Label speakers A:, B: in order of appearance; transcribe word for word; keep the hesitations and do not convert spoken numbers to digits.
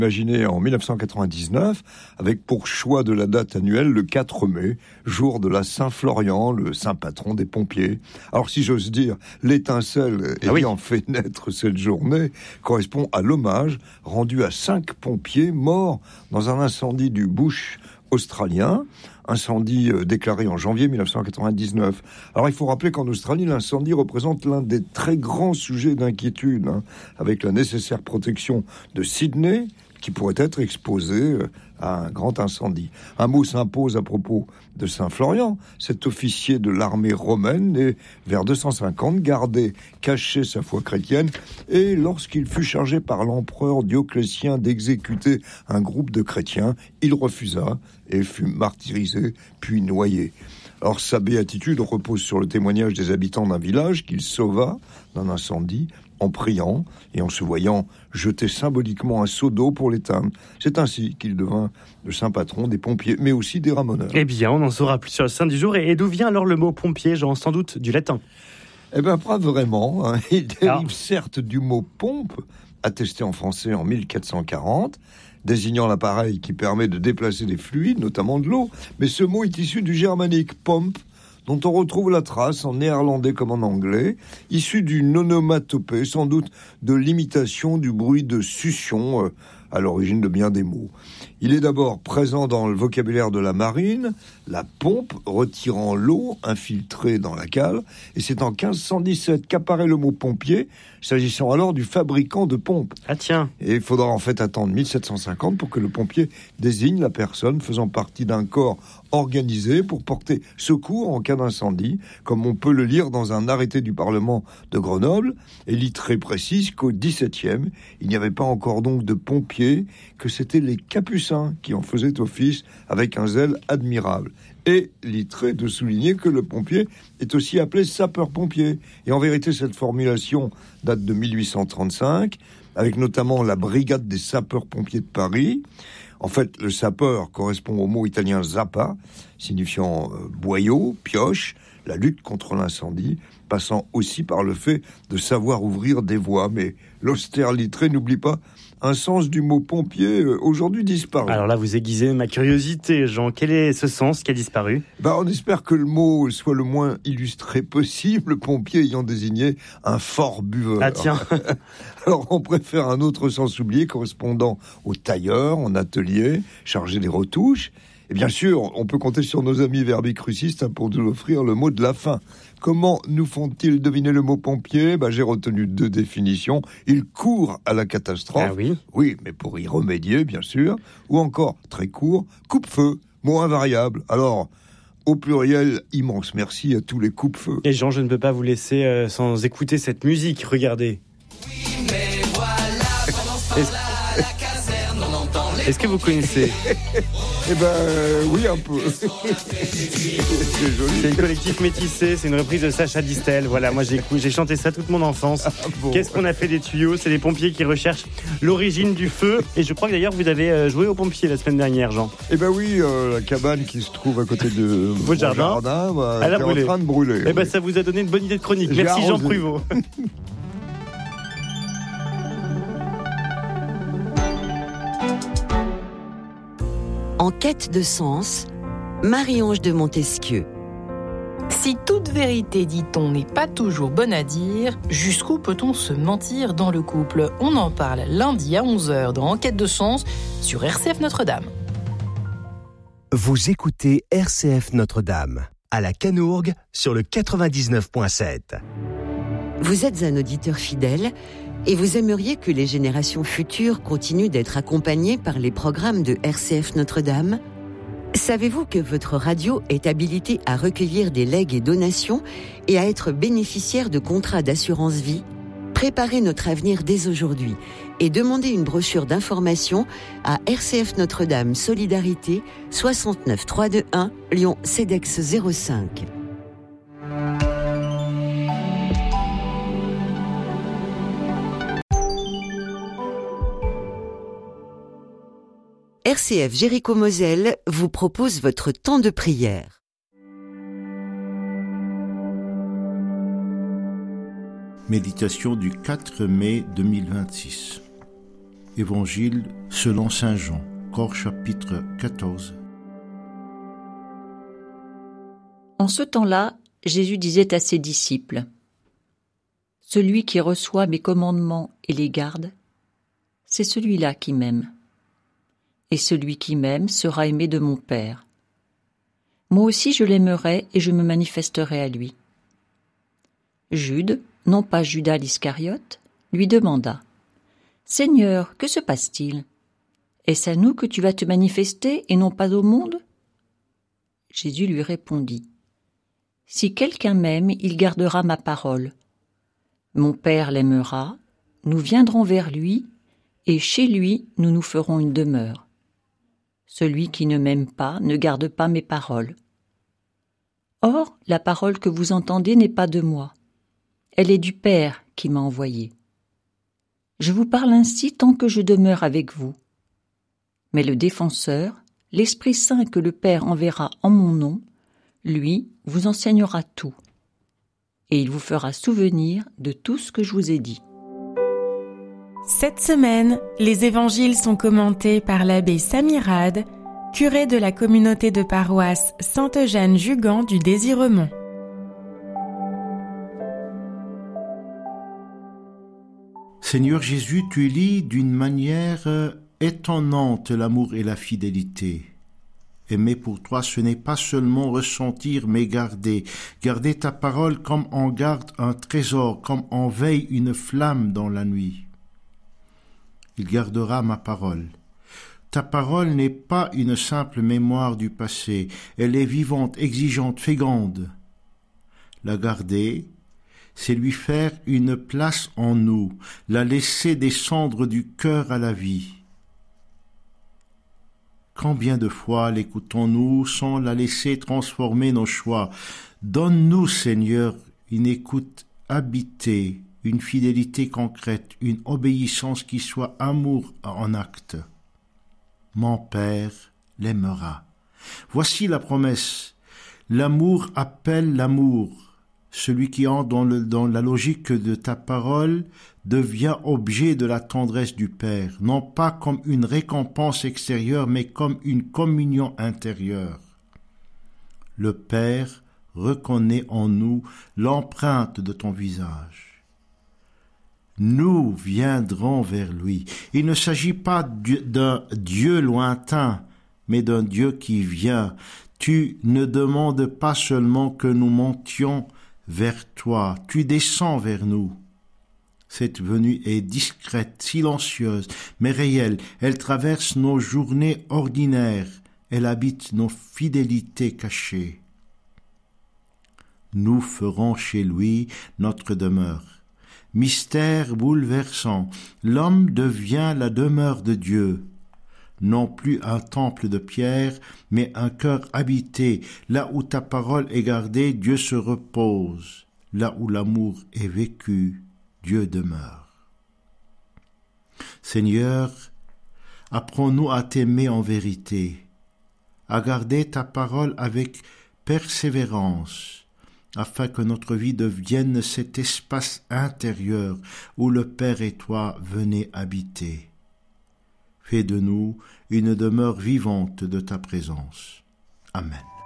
A: Imaginé en dix-neuf cent quatre-vingt-dix-neuf, avec pour choix de la date annuelle le quatre mai, jour de la Saint-Florian, le saint patron des pompiers. Alors si j'ose dire, l'étincelle
B: ah oui.
A: ayant fait naître cette journée correspond à l'hommage rendu à cinq pompiers morts dans un incendie du bush australien, incendie déclaré en janvier dix-neuf cent quatre-vingt-dix-neuf. Alors il faut rappeler qu'en Australie, l'incendie représente l'un des très grands sujets d'inquiétude, hein, avec la nécessaire protection de Sydney, qui pourrait être exposé à un grand incendie. Un mot s'impose à propos de Saint-Florian, cet officier de l'armée romaine, né vers deux cent cinquante, gardait caché sa foi chrétienne, et lorsqu'il fut chargé par l'empereur Dioclétien d'exécuter un groupe de chrétiens, il refusa et fut martyrisé, puis noyé. Alors sa béatitude repose sur le témoignage des habitants d'un village qu'il sauva d'un incendie en priant et en se voyant jeter symboliquement un seau d'eau pour l'éteindre. C'est ainsi qu'il devint le saint patron des pompiers, mais aussi des ramoneurs.
B: Eh bien, on en saura plus sur le saint du jour. Et d'où vient alors le mot pompier, genre sans doute du latin?
A: Eh bien, pas vraiment. Hein. Il dérive
B: alors...
A: certes du mot pompe, attesté en français en mille quatre cent quarante, désignant l'appareil qui permet de déplacer des fluides, notamment de l'eau. Mais ce mot est issu du germanique pomp, dont on retrouve la trace en néerlandais comme en anglais, issu d'une onomatopée, sans doute de l'imitation du bruit de succion, euh, à l'origine de bien des mots. Il est d'abord présent dans le vocabulaire de la marine, la pompe retirant l'eau infiltrée dans la cale, et c'est en quinze cent dix-sept qu'apparaît le mot pompier, s'agissant alors du fabricant de pompes.
B: Ah tiens.
A: Et il faudra en fait attendre mille sept cent cinquante pour que le pompier désigne la personne faisant partie d'un corps organisé pour porter secours en cas d'incendie, comme on peut le lire dans un arrêté du Parlement de Grenoble. Et Littré précise qu'au dix-septième, il n'y avait pas encore donc de pompiers, que c'était les capucins qui en faisaient office avec un zèle admirable. Et Littré de souligner que le pompier est aussi appelé sapeur-pompier. Et en vérité, cette formulation date de mille huit cent trente-cinq, avec notamment la brigade des sapeurs-pompiers de Paris. En fait, le sapeur correspond au mot italien zappa, signifiant euh, boyau, pioche, la lutte contre l'incendie, passant aussi par le fait de savoir ouvrir des voies. Mais l'austère Littré n'oublie pas un sens du mot pompier euh, aujourd'hui disparu.
B: Alors là, vous aiguisez ma curiosité, Jean. Quel est ce sens qui a disparu ?
A: Ben, on espère que le mot soit le moins illustré possible, pompier ayant désigné un fort buveur.
B: Ah tiens.
A: Alors on préfère un autre sens oublié correspondant au tailleur en atelier, chargé des retouches. Et bien sûr, on peut compter sur nos amis verbicrucistes pour nous offrir le mot de la fin. Comment nous font-ils deviner le mot pompier ? Ben, j'ai retenu deux définitions. Il court à la catastrophe.
B: Ah oui ?
A: Oui, mais pour y remédier, bien sûr. Ou encore, très court, coupe-feu, mot invariable. Alors, au pluriel, immense merci à tous les coupe-feux.
B: Et Jean, je ne peux pas vous laisser euh, sans écouter cette musique. Regardez.
C: Oui, mais voilà, pendant ce temps-là, à la caserne, on entend les...
B: Est-ce que vous connaissez ?
A: Eh ben, euh, oui, un peu. C'est joli.
B: C'est le collectif Métissé, c'est une reprise de Sacha Distel. Voilà, moi j'ai, j'ai chanté ça toute mon enfance.
A: Ah, bon.
B: Qu'est-ce qu'on a fait des tuyaux ? C'est les pompiers qui recherchent l'origine du feu. Et je crois que d'ailleurs vous avez joué aux pompiers la semaine dernière, Jean.
A: Eh ben oui, euh, la cabane qui se trouve à côté de
B: votre jardin,
A: jardin bah,
B: elle a
A: est
B: brûlé.
A: en train de brûler.
B: Eh
A: oui.
B: ben ça vous a donné une bonne idée de chronique.
A: J'ai
B: Merci Jean
A: arrosé.
B: Pruvot.
D: En quête de sens, Marie-Ange de Montesquieu.
E: Si toute vérité, dit-on, n'est pas toujours bonne à dire, jusqu'où peut-on se mentir dans le couple ? On en parle lundi à onze heures dans Enquête de sens sur R C F Notre-Dame.
F: Vous écoutez R C F Notre-Dame, à la Canourgue, sur le quatre-vingt-dix-neuf virgule sept.
D: Vous êtes un auditeur fidèle et vous aimeriez que les générations futures continuent d'être accompagnées par les programmes de R C F Notre-Dame ? Savez-vous que votre radio est habilitée à recueillir des legs et donations et à être bénéficiaire de contrats d'assurance vie ? Préparez notre avenir dès aujourd'hui et demandez une brochure d'information à R C F Notre-Dame Solidarité soixante-neuf trois cent vingt-et-un Lyon CEDEX zéro cinq. R C F Jéricho-Moselle vous propose votre temps de prière.
G: Méditation du quatre mai deux mille vingt-six. Évangile selon saint Jean, corps chapitre quatorze.
H: En ce temps-là, Jésus disait à ses disciples : « Celui qui reçoit mes commandements et les garde, c'est celui-là qui m'aime. Et celui qui m'aime sera aimé de mon Père. Moi aussi je l'aimerai et je me manifesterai à lui. » Jude, non pas Judas l'Iscariote, lui demanda : « Seigneur, que se passe-t-il ? Est-ce à nous que tu vas te manifester et non pas au monde ?» Jésus lui répondit : « Si quelqu'un m'aime, il gardera ma parole. Mon Père l'aimera, nous viendrons vers lui, et chez lui nous nous ferons une demeure. Celui qui ne m'aime pas ne garde pas mes paroles. Or, la parole que vous entendez n'est pas de moi. Elle est du Père qui m'a envoyé. Je vous parle ainsi tant que je demeure avec vous. Mais le Défenseur, l'Esprit Saint que le Père enverra en mon nom, lui vous enseignera tout. Et il vous fera souvenir de tout ce que je vous ai dit. »
I: Cette semaine, les évangiles sont commentés par l'abbé Samirad, curé de la communauté de paroisse Sainte-Eugène-Jugan du Désiremont.
G: Seigneur Jésus, tu lis d'une manière étonnante l'amour et la fidélité. Aimer pour toi, ce n'est pas seulement ressentir, mais garder. Garder ta parole comme on garde un trésor, comme on veille une flamme dans la nuit. Il gardera ma parole. Ta parole n'est pas une simple mémoire du passé, elle est vivante, exigeante, féconde. La garder, c'est lui faire une place en nous, la laisser descendre du cœur à la vie. Combien de fois l'écoutons-nous sans la laisser transformer nos choix? Donne-nous, Seigneur, une écoute habitée, une fidélité concrète, une obéissance qui soit amour en acte. Mon Père l'aimera. Voici la promesse. L'amour appelle l'amour. Celui qui entre dans, le, dans la logique de ta parole devient objet de la tendresse du Père, non pas comme une récompense extérieure, mais comme une communion intérieure. Le Père reconnaît en nous l'empreinte de ton visage. Nous viendrons vers lui. Il ne s'agit pas d'un Dieu lointain, mais d'un Dieu qui vient. Tu ne demandes pas seulement que nous montions vers toi, tu descends vers nous. Cette venue est discrète, silencieuse, mais réelle. Elle traverse nos journées ordinaires. Elle habite nos fidélités cachées. Nous ferons chez lui notre demeure. Mystère bouleversant, l'homme devient la demeure de Dieu. Non plus un temple de pierre, mais un cœur habité. Là où ta parole est gardée, Dieu se repose. Là où l'amour est vécu, Dieu demeure. Seigneur, apprends-nous à t'aimer en vérité, à garder ta parole avec persévérance, afin que notre vie devienne cet espace intérieur où le Père et toi venez habiter. Fais de nous une demeure vivante de ta présence. Amen.